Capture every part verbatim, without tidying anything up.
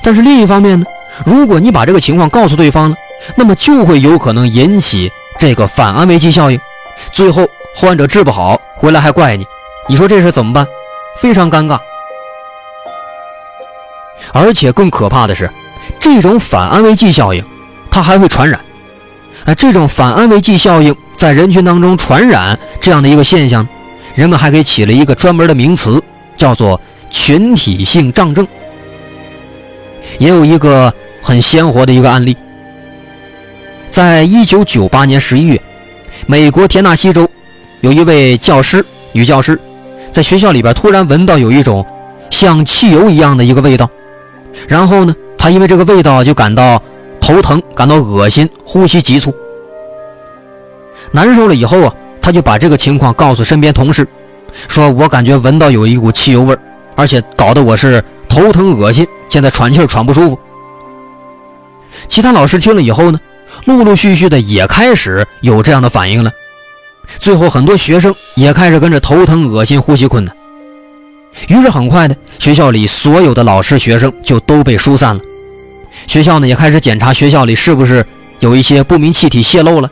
但是另一方面呢，如果你把这个情况告诉对方了，那么就会有可能引起这个反安慰剂效应，最后患者治不好回来还怪你，你说这事怎么办？非常尴尬。而且更可怕的是，这种反安慰剂效应它还会传染。而这种反安慰剂效应在人群当中传染这样的一个现象，人们还给起了一个专门的名词，叫做群体性障症。也有一个很鲜活的一个案例，在一九九八年十一月，美国田纳西州有一位教师，女教师，在学校里边突然闻到有一种像汽油一样的一个味道，然后呢，她因为这个味道就感到头疼，感到恶心，呼吸急促。难受了以后啊，她就把这个情况告诉身边同事，说我感觉闻到有一股汽油味，而且搞得我是头疼恶心，现在喘气喘不舒服。其他老师听了以后呢，陆陆续续的也开始有这样的反应了，最后很多学生也开始跟着头疼恶心呼吸困难。于是很快的，学校里所有的老师学生就都被疏散了，学校呢也开始检查学校里是不是有一些不明气体泄漏了。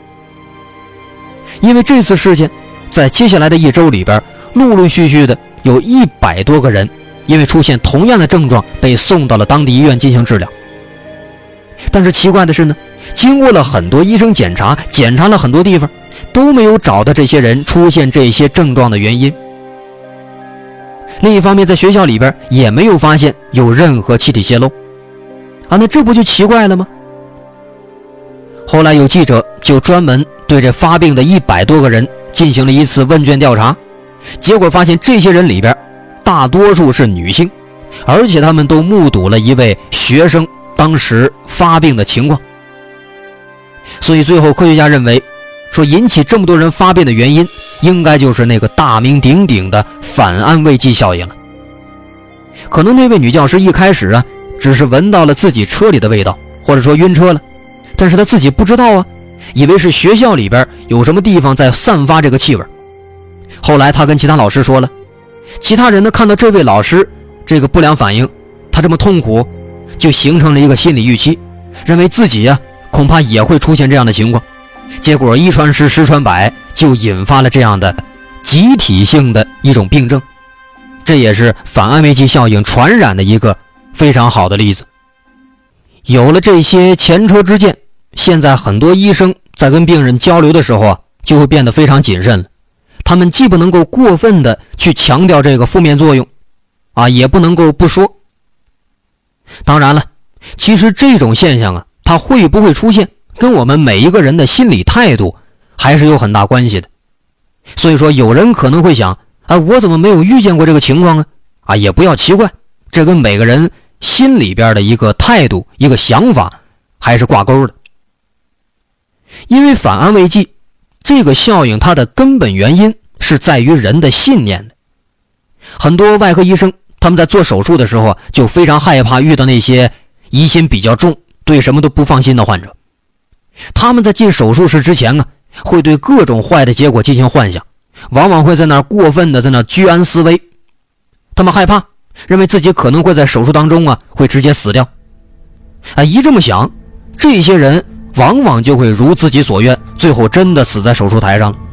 因为这次事件，在接下来的一周里边，陆陆续续的有一百多个人因为出现同样的症状被送到了当地医院进行治疗。但是奇怪的是呢，经过了很多医生检查，检查了很多地方，都没有找到这些人出现这些症状的原因。另一方面，在学校里边也没有发现有任何气体泄漏啊，那这不就奇怪了吗？后来有记者就专门对这发病的一百多个人进行了一次问卷调查，结果发现这些人里边大多数是女性，而且他们都目睹了一位学生当时发病的情况。所以最后科学家认为，说引起这么多人发病的原因，应该就是那个大名鼎鼎的反安慰剂效应了。可能那位女教师一开始啊，只是闻到了自己车里的味道，或者说晕车了，但是她自己不知道啊，以为是学校里边有什么地方在散发这个气味。后来她跟其他老师说了，其他人呢看到这位老师这个不良反应，她这么痛苦，就形成了一个心理预期，认为自己呀、啊、恐怕也会出现这样的情况。结果一传十，十传百，就引发了这样的集体性的一种病症。这也是反安慰剂效应传染的一个非常好的例子。有了这些前车之鉴，现在很多医生在跟病人交流的时候啊，就会变得非常谨慎了。他们既不能够过分的去强调这个负面作用啊，也不能够不说。当然了，其实这种现象啊，它会不会出现，跟我们每一个人的心理态度还是有很大关系的。所以说有人可能会想啊，我怎么没有遇见过这个情况啊？啊，也不要奇怪，这跟每个人心里边的一个态度，一个想法还是挂钩的。因为反安慰剂这个效应，它的根本原因是在于人的信念的。很多外科医生他们在做手术的时候啊，就非常害怕遇到那些疑心比较重，对什么都不放心的患者。他们在进手术室之前啊，会对各种坏的结果进行幻想，往往会在那儿过分的在那儿居安思危。他们害怕，认为自己可能会在手术当中啊会直接死掉。啊，一这么想，这些人往往就会如自己所愿，最后真的死在手术台上了。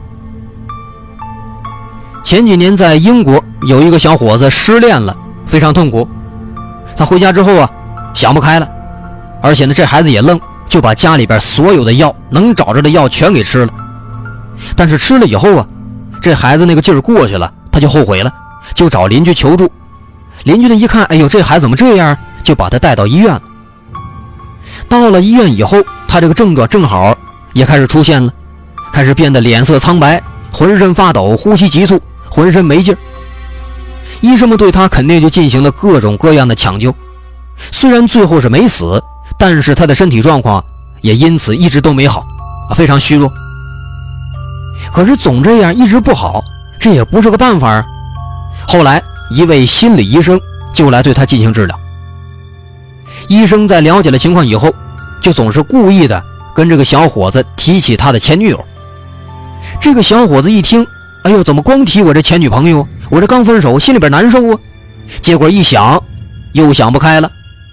前几年在英国有一个小伙子失恋了，非常痛苦。他回家之后啊，想不开了，而且呢，这孩子也愣，就把家里边所有的药能找着的药全给吃了。但是吃了以后啊，这孩子那个劲儿过去了，他就后悔了，就找邻居求助。邻居呢一看，哎呦，这孩子怎么这样，就把他带到医院了。到了医院以后，他这个症状正好也开始出现了，开始变得脸色苍白，浑身发抖，呼吸急促，浑身没劲儿。医生们对他肯定就进行了各种各样的抢救，虽然最后是没死，但是他的身体状况也因此一直都没好，非常虚弱。可是总这样一直不好，这也不是个办法啊。后来一位心理医生就来对他进行治疗。医生在了解了情况以后，就总是故意的跟这个小伙子提起他的前女友。这个小伙子一听，哎呦，怎么光提我这前女朋友，我这刚分手，心里边难受啊。结果一想又想不开了，